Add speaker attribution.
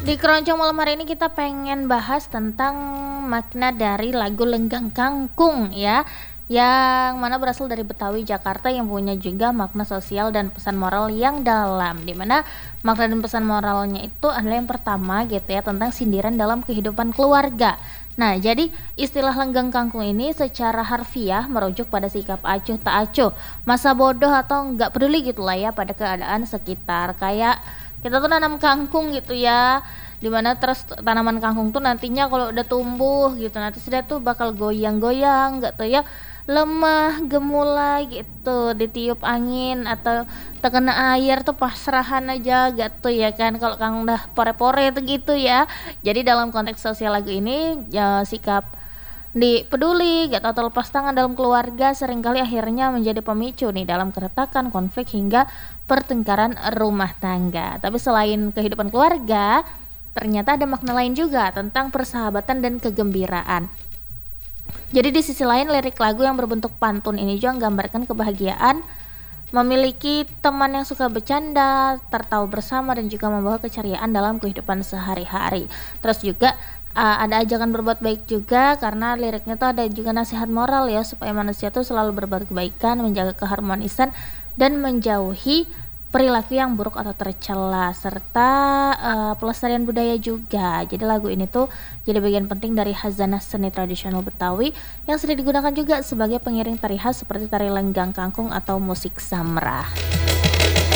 Speaker 1: Di keroncong malam hari ini kita pengen bahas tentang makna dari lagu Lenggang Kangkung ya, yang mana berasal dari Betawi Jakarta yang punya juga makna sosial dan pesan moral yang dalam. Dimana makna dan pesan moralnya itu adalah yang pertama gitu ya, tentang sindiran dalam kehidupan keluarga. Nah, jadi istilah lenggang kangkung ini secara harfiah merujuk pada sikap acuh tak acuh, masa bodoh atau nggak peduli gitulah ya pada keadaan sekitar. Kayak kita tuh nanam kangkung gitu ya, dimana terus tanaman kangkung tuh nantinya kalau udah tumbuh gitu nanti sudah tuh bakal goyang-goyang nggak tuh ya, lemah gemulai gitu ditiup angin atau terkena air tuh pasrahan aja gak tuh ya kan, kalau kangkung udah pore-pore tuh gitu ya. Jadi dalam konteks sosial lagu ini ya, sikap di peduli gak tahu terlepas tangan dalam keluarga seringkali akhirnya menjadi pemicu nih dalam keretakan, konflik hingga pertengkaran rumah tangga. Tapi selain kehidupan keluarga, ternyata ada makna lain juga tentang persahabatan dan kegembiraan. Jadi di sisi lain lirik lagu yang berbentuk pantun ini juga menggambarkan kebahagiaan memiliki teman yang suka bercanda, tertawa bersama dan juga membawa keceriaan dalam kehidupan sehari-hari. Terus juga ada ajakan berbuat baik juga karena liriknya tuh ada juga nasihat moral ya, supaya manusia tuh selalu berbuat kebaikan, menjaga keharmonisan dan menjauhi perilaku yang buruk atau tercela, serta pelestarian budaya juga. Jadi lagu ini tuh jadi bagian penting dari khazanah seni tradisional Betawi yang sering digunakan juga sebagai pengiring tari khas seperti tari lenggang kangkung atau musik samrah.